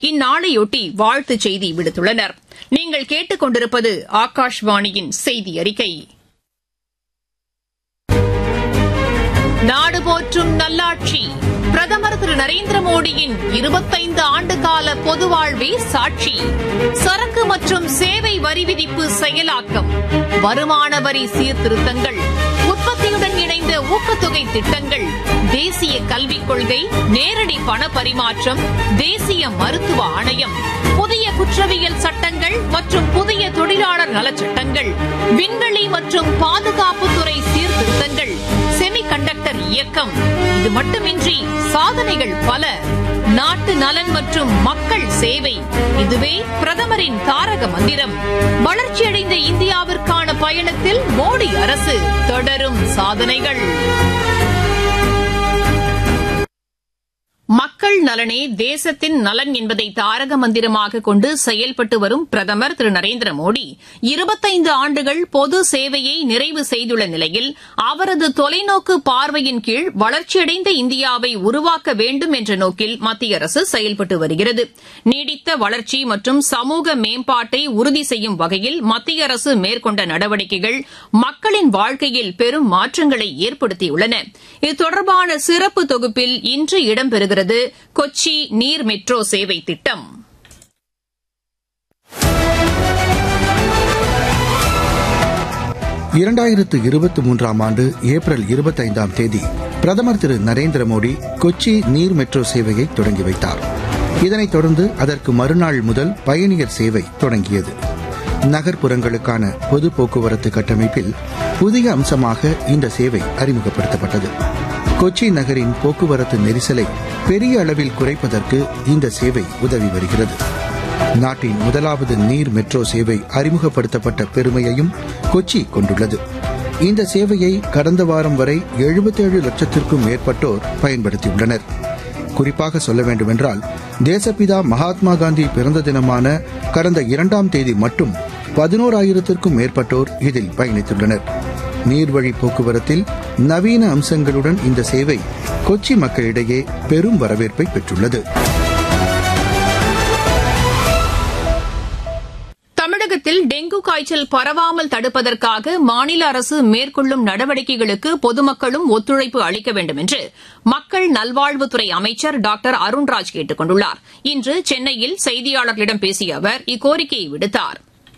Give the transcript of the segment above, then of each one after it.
இந்நாளையொட்டி வாழ்த்துச் செய்தி விடுத்துள்ளனர். நீங்கள் கேட்டுக் கொண்டிருப்பது ஆகாஷ்வாணியின் செய்தி அறிக்கை. நாடு போற்றும் நல்லாட்சி பிரதமர் திரு நரேந்திர மோடியின் 25 ஆண்டுகால பொது வாழ்வே சாட்சி. சரக்கு மற்றும் சேவை வரி விதிப்பு செயலாக்கம், வருமான வரி சீர்திருத்தங்கள், உற்பத்தியுடன் இணைந்த ஊக்கத்தொகை திட்டங்கள், தேசிய கல்விக் கொள்கை, நேரடி பண பரிமாற்றம், தேசிய மருத்துவ ஆணையம், புதிய குற்றவியல் சட்டங்கள் மற்றும் புதிய தொழிலாளர் நலச்சட்டங்கள், விண்வெளி மற்றும் பாதுகாப்புத்துறை சீர்திருத்தங்கள், செமிகண்டக்டர் இயக்கம். இது மட்டுமின்றி சாதனைகள் பல. நாட்டு நலன் மற்றும் மக்கள் சேவை, இதுவே பிரதமரின் தாரக மந்திரம். வளர்ச்சியடைந்த இந்தியாவிற்கான பயணத்தில் மோடி அரசு, தொடரும் சாதனைகள். மக்கள் நலனே தேசத்தின் நலன் என்பதை தாரக மந்திரமாக கொண்டு செயல்பட்டு வரும் பிரதமர் திரு நரேந்திர மோடி 25 ஆண்டுகள் பொது சேவையை நிறைவு செய்துள்ள நிலையில் அவரது தொலைநோக்கு பார்வையின் கீழ் வளர்ச்சியடைந்த இந்தியாவை உருவாக்க வேண்டும் என்ற நோக்கில் மத்திய அரசு செயல்பட்டு வருகிறது. நீடித்த வளர்ச்சி மற்றும் சமூக மேம்பாட்டை உறுதி செய்யும் வகையில் மத்திய அரசு மேற்கொண்ட நடவடிக்கைகள் மக்களின் வாழ்க்கையில் பெரும் மாற்றங்களை ஏற்படுத்தியுள்ளன. இது தொடர்பான சிறப்பு தொகுப்பில் இன்று இடம்பெறுகிறது கொச்சி நீர் மெட்ரோ சேவை திட்டம். ஆண்டு ஏப்ரல் 25ஆம் தேதி பிரதமர் திரு நரேந்திர மோடி கொச்சி நீர் மெட்ரோ சேவையை தொடங்கி வைத்தார். இதனைத் தொடர்ந்து அதற்கு மறுநாள் முதல் பயணியர் சேவை தொடங்கியது. நகர்ப்புறங்களுக்கான பொது போக்குவரத்து கட்டமைப்பில் புதிய அம்சமாக இந்த சேவை அறிமுகப்படுத்தப்பட்டது. கொச்சி நகரின் போக்குவரத்து நெரிசலை பெரிய அளவில் குறைப்பதற்கு இந்த சேவை உதவி வருகிறது. நாட்டின் முதலாவது நீர் மெட்ரோ சேவை அறிமுகப்படுத்தப்பட்ட பெருமையையும் கொச்சி கொண்டுள்ளது. இந்த சேவையை கடந்த வாரம் வரை 77 லட்சத்திற்கும் மேற்பட்டோர் பயன்படுத்தியுள்ளனர். குறிப்பாக சொல்ல வேண்டுமென்றால் தேசப்பிதா மகாத்மா காந்தி பிறந்த தினமான கடந்த 2ஆம் தேதி மட்டும் 11,000த்திற்கும் மேற்பட்டோர் இதில் பயணித்துள்ளனர். நீர்வழி போக்குவரத்தில் நவீன அம்சங்களுடன் இந்த சேவை கொச்சி மக்களிடையே பெரும் வரவேற்பை பெற்றுள்ளது. தமிழகத்தில் டெங்கு காய்ச்சல் பரவாமல் தடுப்பதற்காக மாநில அரசு மேற்கொள்ளும் நடவடிக்கைகளுக்கு பொதுமக்களும் ஒத்துழைப்பு அளிக்க வேண்டும் என்று மக்கள் நல்வாழ்வுத்துறை அமைச்சர் டாக்டர் அருண்ராஜ் கேட்டுக் கொண்டுள்ளார். இன்று சென்னையில் செய்தியாளர்களிடம் பேசிய அவர் இக்கோரிக்கையை விடுத்தார்.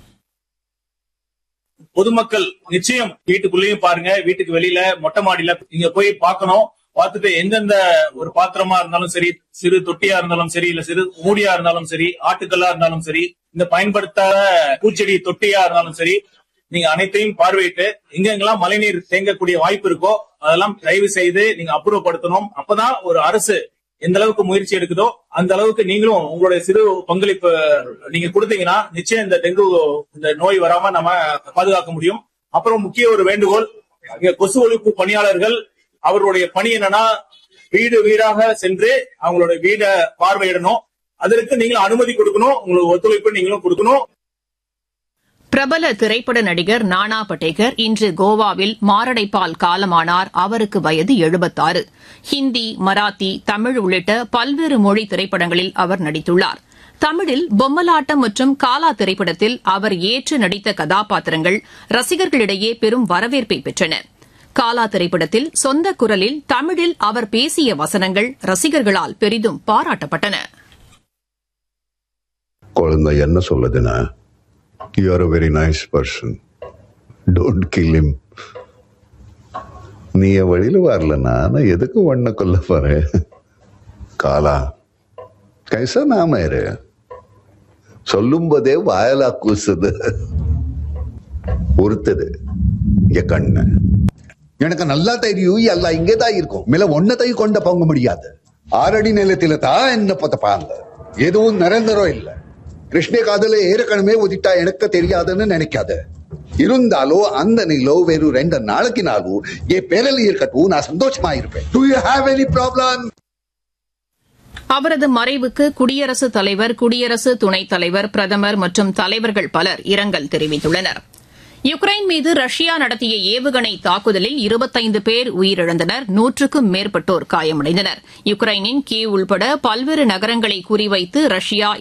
பொதுமக்கள் நிச்சயம் வீட்டுக்குள்ளேயும் பாருங்க, வீட்டுக்கு வெளியில மொட்டை மாடியில நீங்க போய் பார்க்கணும். பார்த்துட்டு எந்தெந்த ஒரு பாத்திரமா இருந்தாலும் சரி, சிறு தொட்டியா இருந்தாலும் சரி, இல்ல சிறு மூடியா இருந்தாலும் சரி, ஆட்டுக்கல்லா இருந்தாலும் சரி, இந்த பயன்படுத்தாத பூச்செடி தொட்டியா இருந்தாலும் சரி, நீங்க அனைத்தையும் பார்வையிட்டு எங்கெங்கெல்லாம் மழைநீர் தேங்கக்கூடிய வாய்ப்பு இருக்கோ அதெல்லாம் தயவு செய்து நீங்க அப்புறப்படுத்தணும். அப்பதான் ஒரு அரசு எந்த அளவுக்கு முயற்சி எடுக்குதோ அந்த அளவுக்கு நீங்களும் உங்களுடைய சிறு பங்களிப்பு நீங்க கொடுத்தீங்கன்னா நிச்சயம் இந்த டெங்கு இந்த நோய் வராம நம்ம பாதுகாக்க முடியும். அப்புறம் முக்கிய ஒரு வேண்டுகோள், கொசு ஒழிப்பு பணியாளர்கள் அவர்களுடைய பணி என்னன்னா வீடு வீடாக சென்று அவங்களுடைய வீடை பார்வையிடணும். அதற்கு நீங்களும் அனுமதி கொடுக்கணும், உங்களுக்கு ஒத்துழைப்பு நீங்களும் கொடுக்கணும். பிரபல திரைப்பட நடிகர் நானா படேகர் இன்று கோவாவில் மாரடைப்பால் காலமானார். அவருக்கு வயது 76. ஹிந்தி, மராத்தி, தமிழ் உள்ளிட்ட பல்வேறு மொழி திரைப்படங்களில் அவர் நடித்துள்ளார். தமிழில் பொம்மலாட்டம் மற்றும் காலா திரைப்படத்தில் அவர் ஏற்று நடித்த கதாபாத்திரங்கள் ரசிகர்களிடையே பெரும் வரவேற்பை பெற்றன. காலா திரைப்படத்தில் சொந்த குரலில் தமிழில் அவர் பேசிய வசனங்கள் ரசிகர்களால் பெரிதும் பாராட்டப்பட்டன. குழந்தை என்ன சொல்லுதுன்னா, you are a very nice person, don't kill him. நீ வழியில வரலன்னா நான் எதுக்கு ஒன்ன கொல்ல போறேன்? காலா கைசா நாம இரு சொல்லும் போதே வாயலா கூசுது ஒருத்தது என் கண்ணு. எனக்கு நல்லா தெரியும் எல்லாம் இங்கேதான் இருக்கும், மேல ஒன்னதையும் கொண்ட போங்க முடியாது. 6 அடி நிலத்தில தான் என்ன பார்த்துப்பாங்க, எதுவும் நிரந்தரம் இல்லை. கிருஷ்ண காதல ஏற்கனவே ஒதிட்டா எனக்கு தெரியாதுன்னு நினைக்காத. இருந்தாலும் அந்த நிலோ வெறும் 2 நாளைக்குனாலும் என் பேரில் இருக்கட்டும், நான் சந்தோஷமா இருப்பேன். Do you have any problem? அவரது மறைவுக்கு குடியரசுத் தலைவர், குடியரசு துணைத் தலைவர், பிரதமர் மற்றும் தலைவர்கள் பலர் இரங்கல் தெரிவித்துள்ளனர். யுக்ரைன் மீது ரஷ்யா நடத்திய ஏவுகணை தாக்குதலில் 25 பேர் உயிரிழந்தனர், 100க்கும் மேற்பட்டோர் காயமடைந்தனர். யுக்ரைனின் கீவ் உள்பட பல்வேறு நகரங்களை குறிவைத்து ரஷ்யா